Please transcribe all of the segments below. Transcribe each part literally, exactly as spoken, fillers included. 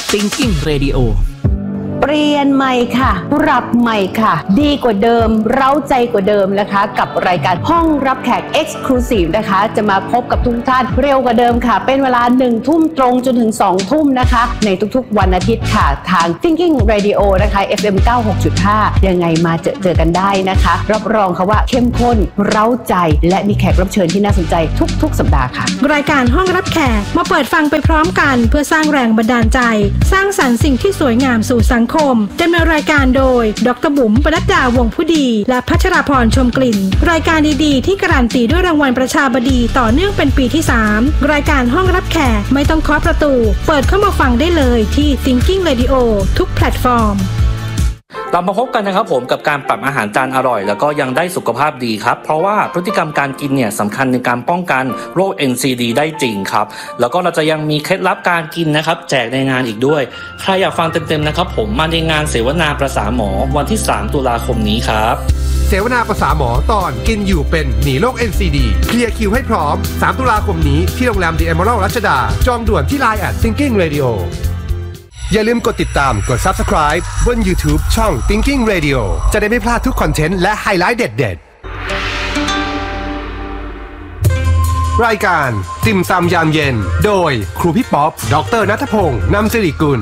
Thinking Radio เปลี่ยนใหม่ค่ะปรับใหม่ค่ะดีกว่าเดิมเร้าใจกว่าเดิมนะคะกับรายการห้องรับแขก Exclusive นะคะจะมาพบกับทุกท่านเร็วกว่าเดิมค่ะเป็นเวลาหนึ่งทุ่มตรงจนถึงสองทุ่มนะคะในทุกๆวันอาทิตย์ค่ะทาง Thinking Radio นะคะ เอฟ เอ็ม เก้าสิบหกจุดห้า ยังไงมาเจอเจอกันได้นะคะรับรองค่ะว่าเข้มข้นเร้าใจและมีแขกรับเชิญที่น่าสนใจทุกๆสัปดาห์ค่ะรายการห้องรับแขกมาเปิดฟังไปพร้อมกันเพื่อสร้างแรงบันดาลใจสร้างสรรค์สิ่งที่สวยงามสู่สังคมดำเนินรายการโดยดร.บุ๋มปนัดดาวงผู้ดีและพัชราพรชมกลิ่นรายการดีๆที่การันตีด้วยรางวัลประชาบดีต่อเนื่องเป็นปีที่สามรายการห้องรับแขกไม่ต้องเคาะประตูเปิดเข้ามาฟังได้เลยที่ Thinking Radio ทุกแพลตฟอร์มเรามาพบกันนะครับผมกับการปรับอาหารจานอร่อยแล้วก็ยังได้สุขภาพดีครับเพราะว่าพฤติกรรมการกินเนี่ยสำคัญในการป้องกันโรค เอ็น ซี ดี ได้จริงครับแล้วก็เราจะยังมีเคล็ดลับการกินนะครับแจกในงานอีกด้วยใครอยากฟังเต็มๆนะครับผมมาในงานเสวนาประสาหมอวันที่สามตุลาคมนี้ครับเสวนาประสาหมอตอนกินอยู่เป็นหนีโรค เอ็น ซี ดี เคลียร์คิวให้พร้อมสามตุลาคมนี้ที่โรงแรม The Emerald รัชดาจองด่วนที่ ไลน์ แอท Thinking Radioอย่าลืมกดติดตามกด Subscribe บน YouTube ช่อง Thinking Radio จะได้ไม่พลาดทุกคอนเทนต์และไฮไลท์เด็ดๆรายการติ่มซำยามเย็นโดยครูพี่ป๊อปดร.ณัฐพงษ์นำสิริกุล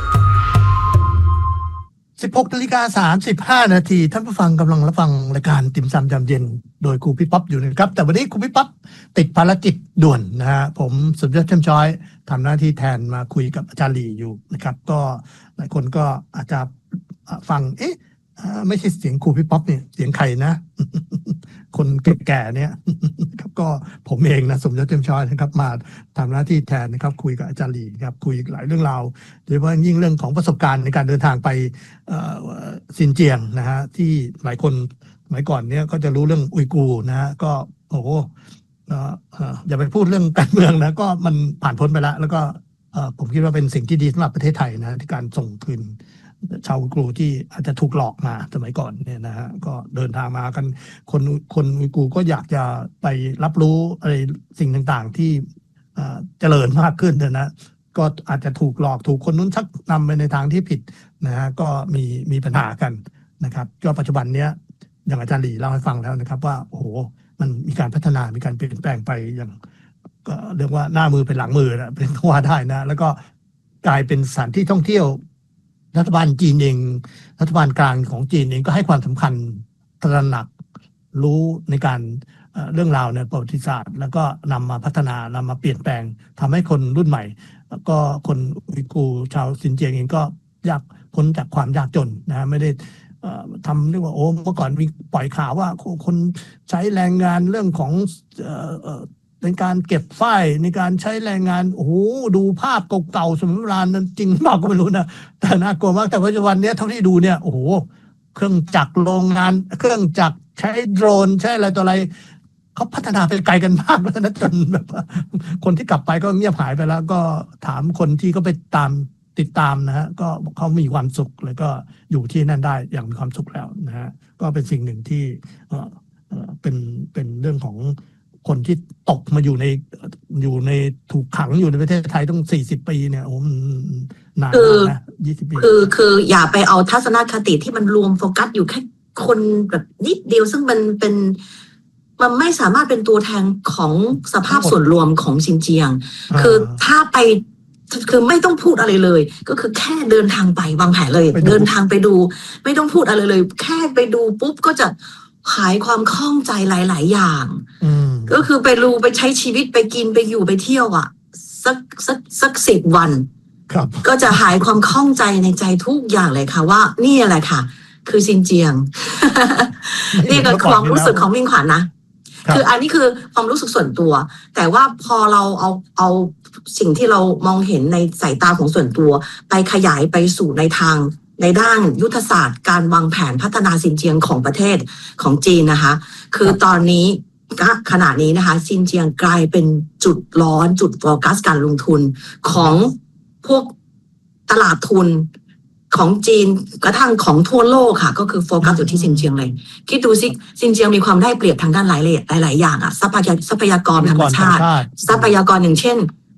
สิบหกนาฬิกาสามสิบห้านาทีท่านผู้ฟังกำลังรับฟังรายการติ่มซำยามเย็นโดยครูพี่ป๊อปอยู่นะครับแต่วันนี้ครูพี่ป๊อปติดภารกิจด่วนนะฮะผมสุดยอดเช่มช้อยทำหน้าที่แทนมาคุยกับอาจารย์หลี่อยู่นะครับก็หลายคนก็อาจจะฟังเอ๊ะไม่ใช่เสียงครูพี่ป๊อปเนี่ยเสียงใครนะ คนแก่ๆเนี่ยครับก็ผมเองนะสมยศเช่มช้อยนะครับมาทำหน้าที่แทนนะครับคุยกับอาจารย์หลี่ครับคุยหลายเรื่องราวโดยเฉพาะยิ่งเรื่องของประสบการณ์ในการเดินทางไปซินเจียงนะฮะที่หลายคนสมัยก่อนเนี่ยก็จะรู้เรื่องอุยกูร์นะฮะก็โอ้โหอย่าไปพูดเรื่องการเมืองนะก็มันผ่านพ้นไปแล้วแล้วก็ผมคิดว่าเป็นสิ่งที่ดีสำหรับประเทศไทยนะที่การส่งคืนชาวอุยกูร์ที่อาจจะถูกหลอกมาสมัยก่อนเนี่ยนะฮะก็เดินทางมากันคนคนอุยกูร์ก็อยากจะไปรับรู้อะไรสิ่งต่างๆที่เจริญมากขึ้นนะก็อาจจะถูกหลอกถูกคนนู้นชักนำไปในทางที่ผิดนะฮะก็มีมีปัญหากันนะครับก็ปัจจุบันเนี้ยอย่างอาจารย์หลี่เล่าให้ฟังแล้วนะครับว่าโอ้โหมันมีการพัฒนามีการเปลี่ยนแปลงไปอย่างก็เรียกว่าหน้ามือเป็นหลังมือนะเป็นว่าได้นะแล้วก็กลายเป็นสถานที่ท่องเที่ยวรัฐบาลจีนเองรัฐบาลกลางของจีนเองก็ให้ความสำคัญตระหนักรู้ในการเรื่องราวในประวัติศาสตร์แล้วก็นำมาพัฒนานำมาเปลี่ยนแปลงทำให้คนรุ่นใหม่แล้วก็คนอุยกูร์ชาวซินเจียงเองก็ยากพ้นจากความยากจนนะไม่ได้ทำเรียกว่าโอ้เมื่อก่อนมีปล่อยข่าวว่าคนใช้แรงงานเรื่องของในการเก็บฝ้ายในการใช้แรงงานโอ้โหดูภาพเก่าๆสมัยโบราณนั้นจริงมากก็ไม่รู้นะแต่น่ากลัวมากแต่ปัจจุบันนี้เท่าที่ดูเนี่ยโอ้โหเครื่องจักรโรงงานเครื่องจักรใช้โดรนใช้อะไรต่ออะไรเขาพัฒนาไปไกลกันมากแล้วนะจนแบบคนที่กลับไปก็เงียบหายไปแล้วก็ถามคนที่เขาไปตามติดตามนะฮะก็เขามีความสุขแล้วก็อยู่ที่นั่นได้อย่างมีความสุขแล้วนะฮะก็เป็นสิ่งหนึ่งที่เออเออเป็นเป็นเรื่องของคนที่ตกมาอยู่ในอยู่ในถูกขังอยู่ในประเทศไทยต้องสี่สิบปีเนี่ยโอ้นานนะยี่สิบปีคือคืออย่าไปเอาทัศนคติที่มันรวมโฟกัสอยู่แค่คนแบบนิดเดียวซึ่งมันเป็นมันไม่สามารถเป็นตัวแทนของสภาพส่วนรวมของซินเจียงคือถ้าไปคือไม่ต้องพูดอะไรเลยก็คือแค่เดินทางไปวางแผนเลยเดินทางไปดูไม่ต้องพูดอะไรเลยแค่ไปดูปุ๊บก็จะหายความคล่องใจหลายๆอย่างก็คือไปรู้ไปใช้ชีวิตไปกินไปอยู่ไปเที่ยวอ่ะสักสักสักสิบวันก็จะหายความคล่องใจในใจทุกอย่างเลยค่ะว่านี่แหละค่ะคือซินเจียง นี่คือความรู้สึกของมิ่งขวัญนะคืออันนี้คือความรู้สึกส่วนตัวแต่ว่าพอเราเอาเอาสิ่งที่เรามองเห็นในสายตาของส่วนตัวไปขยายไปสู่ในทางในด้านยุทธศาสตร์การวางแผนพัฒนาซินเจียงของประเทศของจีนนะคะคือตอนนี้ขณะนี้นะคะซินเจียงกลายเป็นจุดร้อนจุดโฟกัสการลงทุนของพวกตลาดทุนของจีนกระทั่งของทั่วโลกค่ะก็คือโฟกัสอยู่ที่ซินเจียงเลยคิดดูสิซินเจียงมีความได้เปรียบทางด้านหลายหลายหลายอย่างอะทรัพยากรทรัพยากรธรรมชาติทรัพยากรอย่างเช่น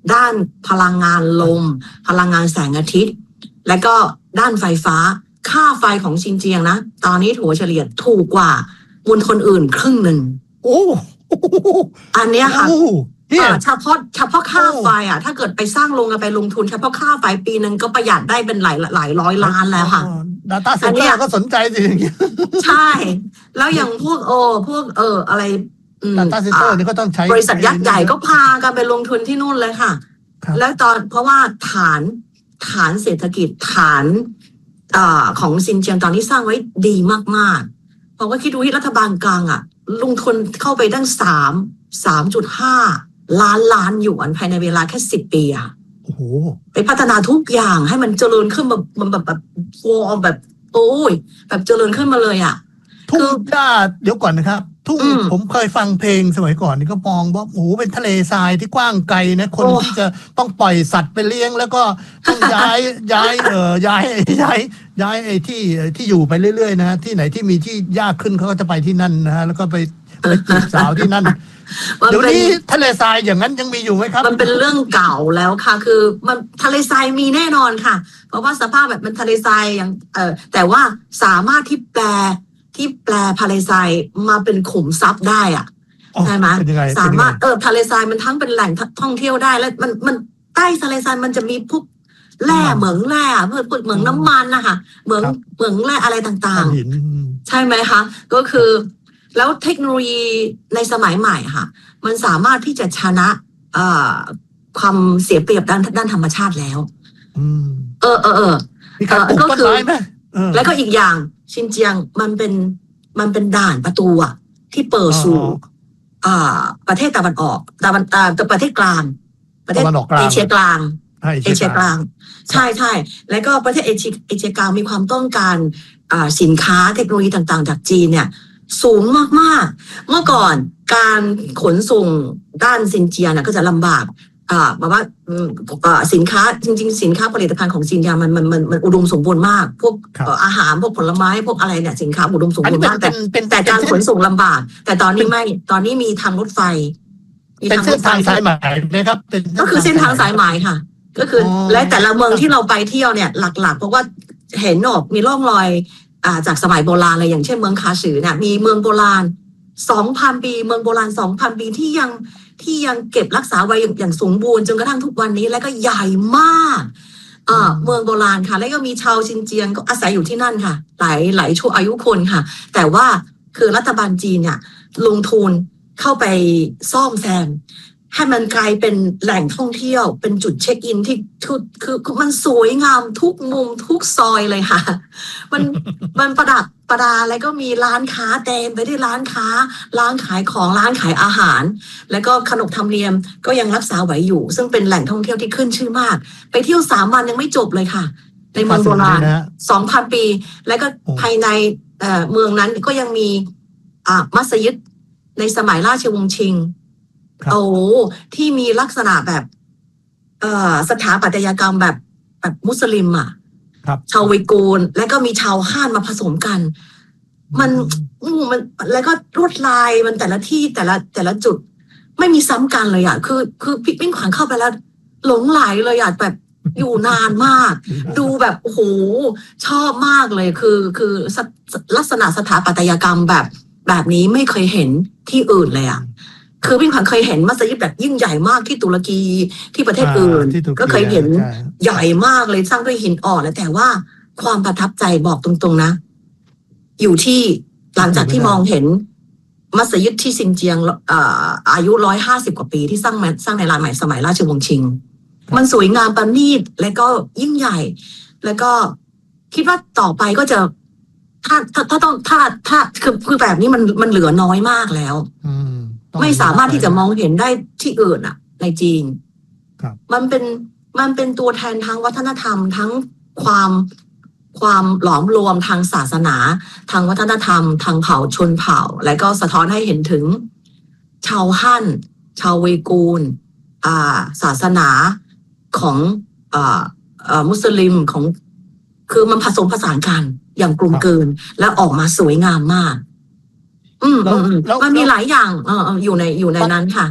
ด้านพลังงานลมพลังงานแสงอาทิตย์และก็ด้านไฟฟ้าค่าไฟของซินเจียงนะตอนนี้ถัวเฉลี่ยถูกกว่ามณฑลอื่นครึ่งหนึ่งโอ้อันเนี้ยค่ะเนี่ยเฉพาะเฉพาะค่าไฟอ่ะถ้าเกิดไปสร้างโรงงานไปลงทุนเฉพาะค่าไฟปีนึงก็ประหยัดได้เป็นหลายหลายร้อยล้านแล้วค่ะ Data Center ก็สนใจสิอย่างเงี้ยใช่แล้วอย่างพวกโอพวกเอออะไร Data Center นี่ก็ต้องใช้บริษัทยักษ์ใหญ่ก็พากันไปลงทุนที่นู่นเลยค่ะแล้วตอนเพราะว่าฐานฐานเศรษฐกิจฐานอ่าของซินเจียงตอนนี้สร้างไว้ดีมากๆเพราะว่าคิดดูที่รัฐบาลกลางอ่ะลงทุนเข้าไปตั้งสามสามจุดห้าล้านล้านหยวนภายในเวลาแค่สิบปีอ่ะโอ้โหไปพัฒนาทุกอย่างให้มันเจริญขึ้นแบบมันแบบแบบโฟร์แบบโอ้ยแบบเจริญขึ้นมาเลยอ่ะทุ่งหญ้าเดี๋ยวก่อนนะครับทุ่งผมเคยฟังเพลงสมัยก่อนนี่ก็มองว่าโอ้โหเป็นทะเลทรายที่กว้างไกลนะคนที่จะต้องปล่อยสัตว์ไปเลี้ยงแล้วก็ต้องย้ายย้ายเอ่อย้ายย้ายย้ายไอ้ที่ที่อยู่ไปเรื่อยๆนะที่ไหนที่มีที่ยากขึ้นเขาก็จะไปที่นั่นนะฮะแล้วก็ไปไปจีบสาวที่นั่นเดี๋ยวนี้ทะเลทรายอย่างนั้นยังมีอยู่ไหมครับมันเป็นเรื่องเก่าแล้วค่ะคือมันทะเลทรายมีแน่นอนค่ะเพราะว่าสภาพแบบมันทะเลทรายอย่างเออแต่ว่าสามารถที่แปลที่แปลทะเลทรายมาเป็นขุมทรัพย์ได้อ่ะใช่ไหมสามารถเออทะเลทรายมันทั้งเป็นแหล่งท่องเที่ยวได้แล้วมันมันใต้ทะเลทรายมันจะมีพวกแร่เหมืองแร่เพื่อเหมืองน้ำมันนะคะเหมืองเหมืองแร่อะไรต่างๆใช่ไหมคะก็คือแล้วเทคโนโลยีในสมัยใหม่ค่ะมันสามารถที่จะชนะความเสียเปรียบด้านด้านธรรมชาติแล้วเออเออเออก็คือแล้วก็อีกอย่างชินเจียงมันเป็นมันเป็นด่านประตูอะที่เปิดสู่ประเทศตะวันออกตะวันอ่าประเทศกลางประเทศเอเชียกลางเอเชียกลางใช่ใช่แล้วก็ประเทศเอเชียเอเชียกลางมีความต้องการสินค้าเทคโนโลยีต่างๆจากจีนเนี่ยสูงมากๆเมื่อก่อนการขนส่งด้านซินเจียงก็จะลำบากอ่าแบบว่าสินค้าจริงๆสินค้าผลิตภัณฑ์ของซินเจียงมันมันมันมันอุดมสมบูรณ์มากพวกอาหารพวกผลไม้พวกอะไรเนี่ยสินค้าอุดมสมบูรณ์มากแต่แต่การขนส่งลำบากแต่ตอนนี้ไม่ตอนนี้มีทางรถไฟเป็นเส้นทางสายไหมนะครับก็คือเส้นทางสายไหมค่ะก็คือและแต่ละเมืองที่เราไปเที่ยวเนี่ยหลักๆเพราะว่าเห็นออกมีร่องรอยจากสมัยโบราณเลยอย่างเช่นเมืองคาสือเนี่ยมีเมืองโบราณ สองพัน ปีเมืองโบราณ สองพัน ปีที่ยังที่ยังเก็บรักษาไว้อย่างสมบูรณ์จนกระทั่งทุกวันนี้และก็ใหญ่มากเอ่อเมืองโบราณค่ะแล้วก็มีชาวชินเจียงก็อาศัยอยู่ที่นั่นค่ะหลายหลายชั่วอายุคนค่ะแต่ว่าคือรัฐบาลจีนเนี่ยลงทุนเข้าไปซ่อมแซมให้มันกลายเป็นแหล่งท่องเที่ยวเป็นจุดเช็คอินที่คือคือมันสวยงามทุกมุมทุกซอยเลยค่ะมันมันประดับประดาแล้วก็มีร้านค้าเต็มไปด้วยร้านค้าร้านขายของร้านขายอาหารแล้วก็ขนบธรรมเนียมก็ยังรักษาไว้อยู่ซึ่งเป็นแหล่งท่องเที่ยวที่ขึ้นชื่อมากไปเที่ยวสามวันยังไม่จบเลยค่ะในเมืองโบราณ สองพัน ปีแล้วก็ภายในเอ่อเมืองนั้นก็ยังมีอ่ามัสยิดในสมัยราชวงศ์ชิงโอ้ที่มีลักษณะแบบเอ่อสถาปัตยกรรมแบบแบบมุสลิมอ่ะชาวไวกูลและก็มีชาวฮ่านมาผสมกันมันมันแล้วก็ลวดลายมันแต่ละที่แต่ละแต่ละจุดไม่มีซ้ำกันเลยอ่ะคือคือพี่ปิ้งขวัญเข้าไปแล้วหลงไหลเลยอ่ะแบบอยู่นานมากดูแบบโอ้โหชอบมากเลยคือคือลักษณะสถาปัตยกรรมแบบแบบนี้ไม่เคยเห็นที่อื่นเลยอ่ะคือพี่ขวัญเคยเห็นมัสยิดแบบยิ่งใหญ่มากที่ตุรกีที่ประเทศอื่นก็เคยเห็นใหญ่มากเลยสร้างด้วยหินอ่อนแล้วแต่ว่าความประทับใจบอกตรงๆนะอยู่ที่หลังจากที่มองเห็นมัสยิดที่ซินเจียงอายุร้อยห้าสิบกว่าปีที่สร้างมาสร้างในลานใหม่สมัยราชวงศ์ชิงมันสวยงามประณีตและก็ยิ่งใหญ่แล้วก็คิดว่าต่อไปก็จะถ้าถ้าถ้าต้องถ้าถ้าคือคือแบบนี้มันมันเหลือน้อยมากแล้วไม่สามารถที่จะมองเห็นได้ที่อื่นอ่ะในจีนมันเป็นมันเป็นตัวแทนทั้งวัฒนธรรมทั้งความความหลอมรวมทางศาสนาทางวัฒนธรรมทางเผ่าชนเผ่าและก็สะท้อนให้เห็นถึงชาวฮั่นชาวเวกูลอ่าศาสนาของอ่าอ่ามุสลิมของคือมันผสมผสานกันอย่างกลมกลืนและออกมาสวยงามมากอืมมันมีหลายอย่างเอออยู่ในอยู่ในนั้นค่ะ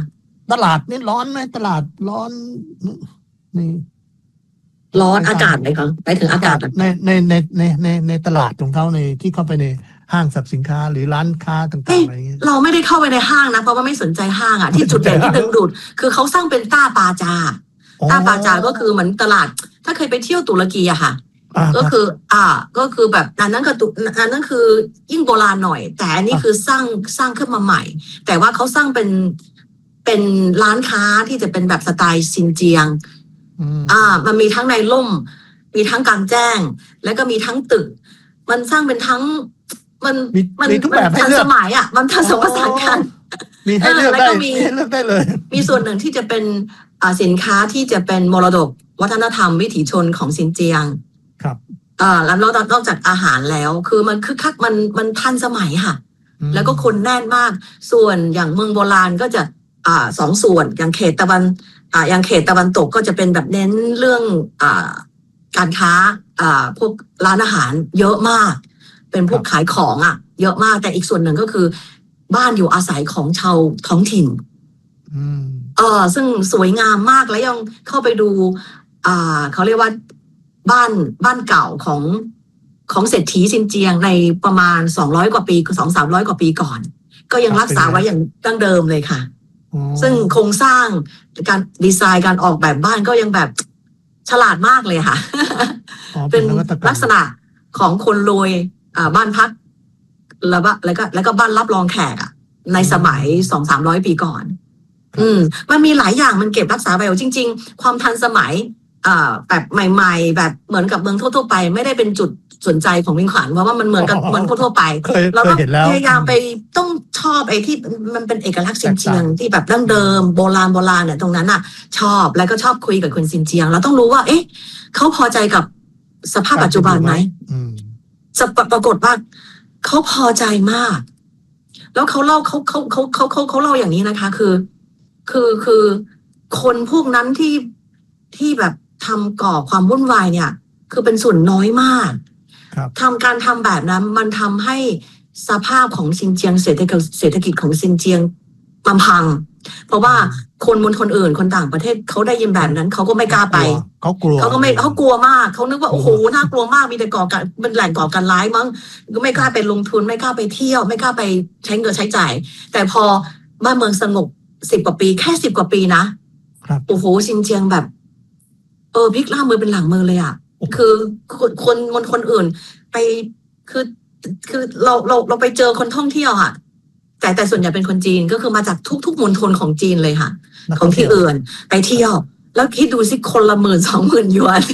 ตลาดนี่ร้อนไหมตลาดร้อนนี่ร้อนอากาศไหมคะไปถึงอากาศในในในในในในตลาดของเขาในที่เข้าไปในห้างสรรพสินค้าหรือร้านค้าต่างๆอะไรอย่างเงี้ยเราไม่ได้เข้าไปในห้างนะเพราะว่าไม่สนใจห้างอ่ะที่จุดเด่นที่ดึงดูดคือเขาสร้างเป็นต้าปาจาต้าปาจาก็คือเหมือนตลาดถ้าเคยไปเที่ยวตุรกีอะค่ะก็คืออ่าก็คือแบบอันนั้นก็ตุอันนั้นคือยิ่งโบราณหน่อยแต่อันนี้คือสร้างสร้างขึ้นมาใหม่แต่ว่าเขาสร้างเป็นเป็นร้านค้าที่จะเป็นแบบสไตล์ซินเจียงอ่ามันมีทั้งในร่มมีทั้งกลางแจ้งแล้วก็มีทั้งตึกมันสร้างเป็นทั้งมันมันมันทันสมัยอ่ะมันทันสมัยสานกันมีให้เลือกได้มีให้เลือกได้เลยมีส่วนหนึ่งที่จะเป็นอ่าสินค้าที่จะเป็นมรดกวัฒนธรรมวิถีชนของซินเจียงครับอ่าแล้วนอกจากอาหารแล้วคือมันคึกคักมันมันทันสมัยค่ะแล้วก็คนแน่นมากส่วนอย่างเมืองโบราณก็จะอ่าสองส่วนอย่างเขตตะวันอ่าอย่างเขตตะวันตกก็จะเป็นแบบเน้นเรื่องอ่าการค้าอ่าพวกร้านอาหารเยอะมากเป็นพวกขายของอ่ะเยอะมากแต่อีกส่วนหนึ่งก็คือบ้านอยู่อาศัยของชาวท้องถิ่นเออซึ่งสวยงามมากแล้วยังเข้าไปดูอ่าเขาเรียกว่าบ้านบ้านเก่าของของเศรษฐีซินเจียงในประมาณสองร้อยกว่าปีสองสามร้อยกว่าปีก่อนก็ยังรักษาไว้อย่างดั้งเดิมเลยค่ะซึ่งโครงสร้างการดีไซน์การออกแบบบ้านก็ยังแบบฉลาดมากเลยค่ะเป็นลักษณะของคนรวยอ่าบ้านพักแล้วก็แล้วก็แล้วก็บ้านรับรองแขกอ่ะในสมัยสองสามร้อยปีก่อนอืมมันมีหลายอย่างมันเก็บรักษาไว้จริงๆความทันสมัยอ่าแบบใหม่ๆแบบเหมือนกับเมืองทั่วๆไปไม่ได้เป็นจุดสนใจของวิงขวัญเพราะว่ามันเหมือนกับเมืองทั่วๆไปเราต้องพยายามไปต้องชอบไอ้ที่มันเป็นเอกลักษณ์ซินเจียงที่แบบดั้งเดิมโบราณโบราณเนี่ยตรงนั้นอ่ะชอบแล้วก็ชอบคุยกับคนซินเจียงเราต้องรู้ว่าเอ๊ะเขาพอใจกับสภาพปัจจุบันไหมปรากฏว่าเขาพอใจมากแล้วเขาเล่าเขาเขาเขาเขาเขาเขาเล่าอย่างนี้นะคะคือคือคือคนพวกนั้นที่ที่แบบทำก่อความวุ่นวายเนี่ยคือเป็นส่วนน้อยมากทำการทำแบบนั้นมันทำให้สภาพของซินเจียงเศรษฐกิจเศรษฐกิจของซินเจียงมันพังเพราะว่าคนมณฑลอื่นคนต่างประเทศเขาได้ยินแบบนั้นเขาก็ไม่กล้าไปเขากลัวเขาก็ไม่เขากลัวมากเขานึกว่าโอ้โหน่ากลัวมากมีแต่ก่อการเป็นแหล่งก่อการร้ายมั้งก็ไม่กล้าไปลงทุนไม่กล้าไปเที่ยวไม่กล้าไปใช้เงินใช้จ่ายแต่พอบ้านเมืองสงบสิบกว่าปีแค่สิบกว่าปีนะโอ้โหซินเจียงแบบเออพลิกล่ามือเป็นหลังมือเลยอ่ะคือคนคนมณฑลอื่นไปคือคือเราเราเราไปเจอคนท่องเที่ยวค่ะแต่แต่ส่วนใหญ่เป็นคนจีนก็คือมาจากทุกๆมณฑลของจีนเลยค่ะของที่อื่นไปเที่ยวแล้วคิดดูสิคนละหมื่นสองหมื่นหยวน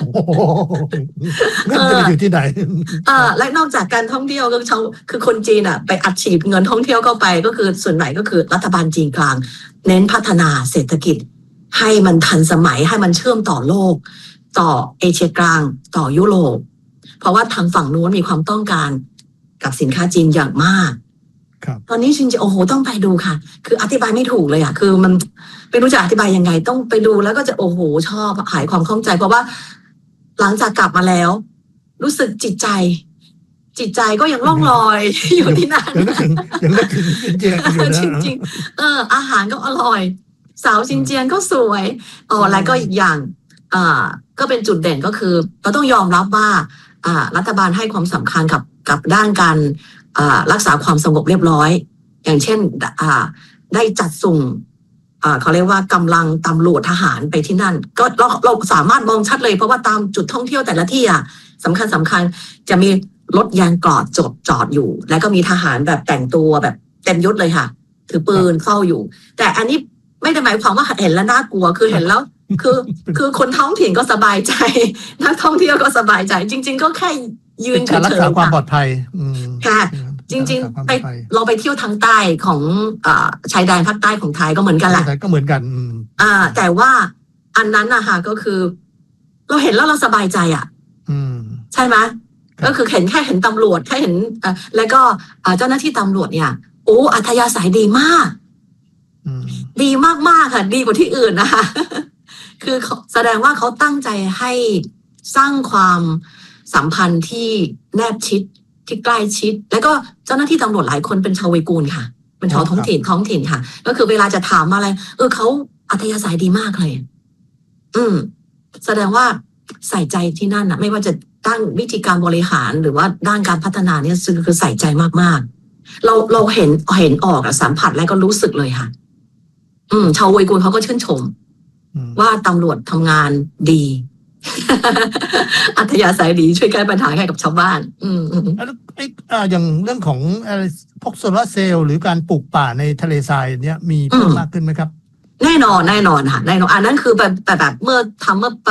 เงินจะไปอยู่ที่ไหนอ่าและนอกจากการท่องเที่ยวก็เขาคือคนจีนอ่ะไปอัดฉีดเงินท่องเที่ยวเข้าไปก็คือส่วนใหญ่ก็คือรัฐบาลจีนกลางเน้นพัฒนาเศรษฐกิจให้มันทันสมัยให้มันเชื่อมต่อโลกต่อเอเชียกลางต่อยุโรปเพราะว่าทางฝั่งนู้นมีความต้องการกับสินค้าจีนอย่างมากตอนนี้จริงๆโอ้โหต้องไปดูค่ะคืออธิบายไม่ถูกเลยอ่ะคือมันไม่รู้จะอธิบายยังไงต้องไปดูแล้วก็จะโอ้โหชอบหายความข้องใจเพราะว่าหลังจากกลับมาแล้วรู้สึกจิตใจจิตใจก็ยังล่องลอยอยู่ที่นั่นยังนึกถึงซินเจียงอยู่นะจริงๆเอออาหารก็อร่อยสาวซินเจียงก็สวยอ๋อแล้วก็อีกอย่างอ่าก็เป็นจุดเด่นก็คือเราต้องยอมรับว่าอ่ารัฐบาลให้ความสำคัญกับกับด้านการรักษาความสงบเรียบร้อยอย่างเช่นได้จัดส่งเขาเรียกว่ากำลังตำรวจทหารไปที่นั่นก็เราเราสามารถมองชัดเลยเพราะว่าตามจุดท่องเที่ยวแต่ละที่อ่ะสำคัญสำคัญจะมีรถยางกรอดจอดจอดอยู่แล้วก็มีทหารแบบแต่งตัวแบบเต็มยศเลยค่ะถือปืนเฝ้าอยู่แต่อันนี้ไม่ได้หมายความว่าเห็นแล้วน่ากลัวคือเห็นแล้วคือคือคนท้องถิ่นก็สบายใจนักท่องเที่ยวก็สบายใจจริงๆก็แค่ยืนเฉยๆรักษาความปลอดภัยค่ะจริงๆไปเราไปเที่ยวทางใต้ของชายแดนภาคใต้ของไทยก็เหมือนกันแหละก็เหมือนกันอ่าแต่ว่าอันนั้นนะคะก็คือเราเห็นแล้วเราสบายใจอ่ะใช่ไหมก็คือเห็นแค่เห็นตำรวจแค่เห็นแล้วก็เจ้าหน้าที่ตำรวจเนี่ยโอ้อัธยาศัยดีมากดีมากๆค่ะดีกว่าที่อื่นนะคะคือแสดงว่าเขาตั้งใจให้สร้างความสัมพันธ์ที่แนบชิดที่ใกล้ชิดแล้วก็เจ้าหน้าที่ตำรวจหลายคนเป็นชาวเวกูลค่ะเป็นชาวท้องถิ่นท้องถิ่นค่ะ ก็คือเวลาจะถามอะไร เออเขาอัธยาศัยดีมากเลย อืม แสดงว่าใส่ใจที่นั่นนะไม่ว่าจะด้านวิธีการบริหารหรือว่าด้านการพัฒนาเนี่ยคือใส่ใจมากๆเราเราเห็นเห็นออกอะสัมผัสแล้วก็รู้สึกเลยค่ะ อืม ชาวอุยกูร์เขาก็ชื่นชมว่าตำรวจทำงานดี อัธยาศัยดีช่วยแก้ปัญหาให้กับชาวบ้าน อืมอืมแล้วไอ้อ่าอย่างเรื่องของอะไรพวกโซลาร์เซลล์หรือการปลูกป่าในทะเลทรายเนี่ยมีเพิ่มมากขึ้นไหมครับแน่นอนแน่นอนค่ะแน่นอนอันนั้นคือแบบแบบแบบเมื่อทำเมื่อ